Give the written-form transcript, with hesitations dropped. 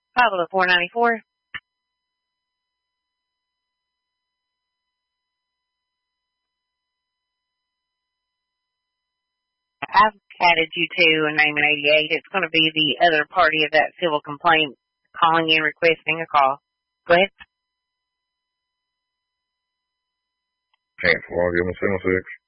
Pablo 494. I've added you to a name in 88. It's going to be the other party of that civil complaint calling in requesting a call. Go ahead. Can't log in with 706.